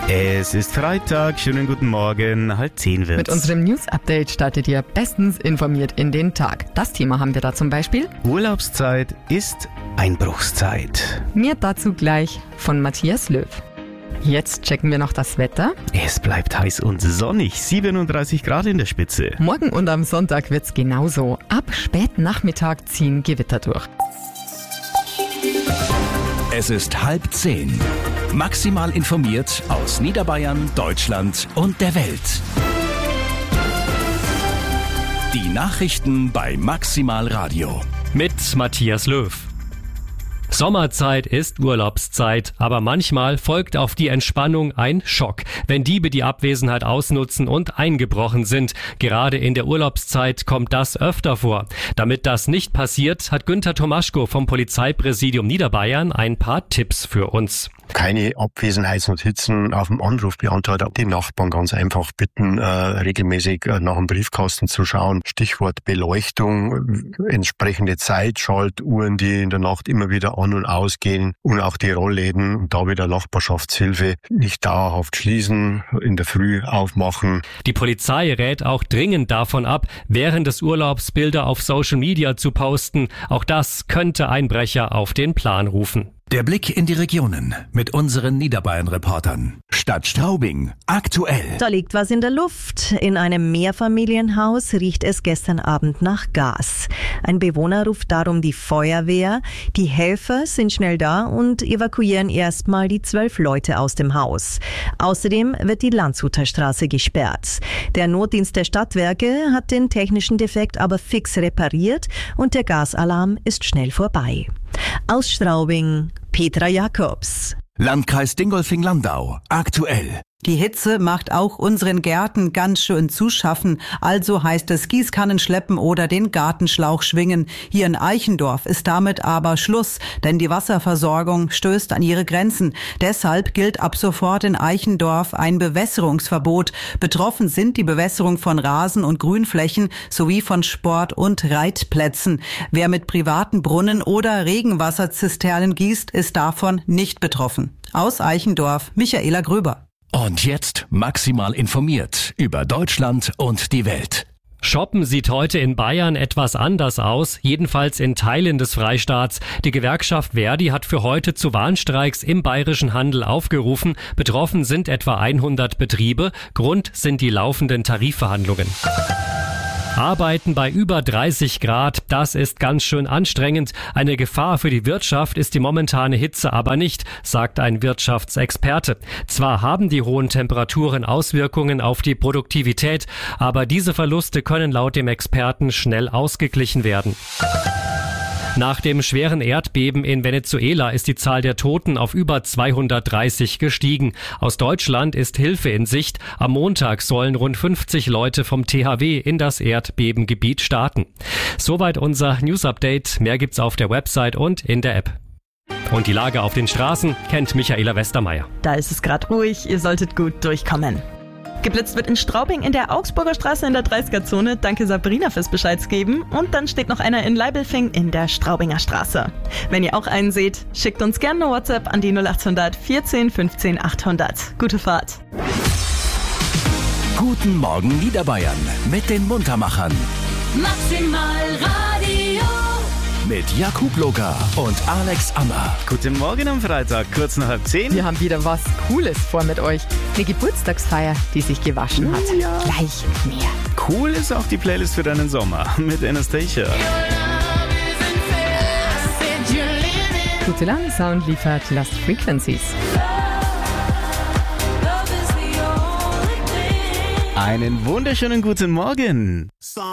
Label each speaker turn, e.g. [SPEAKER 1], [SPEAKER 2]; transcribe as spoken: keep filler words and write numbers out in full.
[SPEAKER 1] Es ist Freitag, schönen guten Morgen, halb zehn wird's.
[SPEAKER 2] Mit unserem News-Update startet ihr bestens informiert in den Tag. Das Thema haben wir da zum Beispiel.
[SPEAKER 1] Urlaubszeit ist Einbruchszeit.
[SPEAKER 2] Mehr dazu gleich von Matthias Löw. Jetzt checken wir noch das Wetter.
[SPEAKER 1] Es bleibt heiß und sonnig, siebenunddreißig Grad in der Spitze.
[SPEAKER 2] Morgen und am Sonntag wird's genauso. Ab Spätnachmittag ziehen Gewitter durch.
[SPEAKER 3] Es ist halb zehn. Maximal informiert aus Niederbayern, Deutschland und der Welt. Die Nachrichten bei Maximal Radio.
[SPEAKER 4] Mit Matthias Löw. Sommerzeit ist Urlaubszeit, aber manchmal folgt auf die Entspannung ein Schock, wenn Diebe die Abwesenheit ausnutzen und eingebrochen sind. Gerade in der Urlaubszeit kommt das öfter vor. Damit das nicht passiert, hat Günther Tomaschko vom Polizeipräsidium Niederbayern ein paar Tipps für uns.
[SPEAKER 5] Keine Abwesenheitsnotizen auf dem Anrufbeantworter. Die Nachbarn ganz einfach bitten, äh, regelmäßig äh, nach dem Briefkasten zu schauen. Stichwort Beleuchtung, entsprechende Zeitschaltuhren, die in der Nacht immer wieder an- und ausgehen, und auch die Rollläden und da wieder Nachbarschaftshilfe nicht dauerhaft schließen, in der Früh aufmachen.
[SPEAKER 4] Die Polizei rät auch dringend davon ab, während des Urlaubs Bilder auf Social Media zu posten. Auch das könnte Einbrecher auf den Plan rufen.
[SPEAKER 3] Der Blick in die Regionen mit unseren Niederbayern-Reportern. Stadt Straubing, aktuell.
[SPEAKER 6] Da liegt was in der Luft. In einem Mehrfamilienhaus riecht es gestern Abend nach Gas. Ein Bewohner ruft darum die Feuerwehr. Die Helfer sind schnell da und evakuieren erstmal die zwölf Leute aus dem Haus. Außerdem wird die Landshuter Straße gesperrt. Der Notdienst der Stadtwerke hat den technischen Defekt aber fix repariert und der Gasalarm ist schnell vorbei. Aus Straubing, Petra Jakobs.
[SPEAKER 3] Landkreis Dingolfing-Landau, aktuell.
[SPEAKER 7] Die Hitze macht auch unseren Gärten ganz schön zu schaffen. Also heißt es Gießkannen schleppen oder den Gartenschlauch schwingen. Hier in Eichendorf ist damit aber Schluss, denn die Wasserversorgung stößt an ihre Grenzen. Deshalb gilt ab sofort in Eichendorf ein Bewässerungsverbot. Betroffen sind die Bewässerung von Rasen- und Grünflächen sowie von Sport- und Reitplätzen. Wer mit privaten Brunnen oder Regenwasserzisternen gießt, ist davon nicht betroffen. Aus Eichendorf, Michaela Gröber.
[SPEAKER 3] Und jetzt maximal informiert über Deutschland und die Welt.
[SPEAKER 4] Shoppen sieht heute in Bayern etwas anders aus, jedenfalls in Teilen des Freistaats. Die Gewerkschaft Verdi hat für heute zu Warnstreiks im bayerischen Handel aufgerufen. Betroffen sind etwa hundert Betriebe. Grund sind die laufenden Tarifverhandlungen. Arbeiten bei über dreißig Grad, das ist ganz schön anstrengend. Eine Gefahr für die Wirtschaft ist die momentane Hitze aber nicht, sagt ein Wirtschaftsexperte. Zwar haben die hohen Temperaturen Auswirkungen auf die Produktivität, aber diese Verluste können laut dem Experten schnell ausgeglichen werden. Nach dem schweren Erdbeben in Venezuela ist die Zahl der Toten auf über zweihundertdreißig gestiegen. Aus Deutschland ist Hilfe in Sicht. Am Montag sollen rund fünfzig Leute vom T H W in das Erdbebengebiet starten. Soweit unser News-Update. Mehr gibt's auf der Website und in der App. Und die Lage auf den Straßen kennt Michaela Westermeier.
[SPEAKER 8] Da ist es gerade ruhig, ihr solltet gut durchkommen. Geblitzt wird in Straubing in der Augsburger Straße in der dreißiger-Zone. Danke Sabrina fürs Bescheid geben. Und dann steht noch einer in Leibelfing in der Straubinger Straße. Wenn ihr auch einen seht, schickt uns gerne eine WhatsApp an die null acht hundert vierzehn fünfzehn achthundert. Gute Fahrt.
[SPEAKER 3] Guten Morgen Niederbayern mit den Muntermachern.
[SPEAKER 9] Maximal Radio.
[SPEAKER 3] Mit Jakub Locker und Alex Ammer.
[SPEAKER 1] Guten Morgen am Freitag, kurz nach halb zehn.
[SPEAKER 2] Wir haben wieder was Cooles vor mit euch. Eine Geburtstagsfeier, die sich gewaschen hat.
[SPEAKER 1] Uh, ja.
[SPEAKER 2] Gleich mehr.
[SPEAKER 1] Cool ist auch die Playlist für deinen Sommer mit Anastasia.
[SPEAKER 2] Gute Laune Sound liefert Lost Frequencies.
[SPEAKER 1] Einen wunderschönen guten Morgen.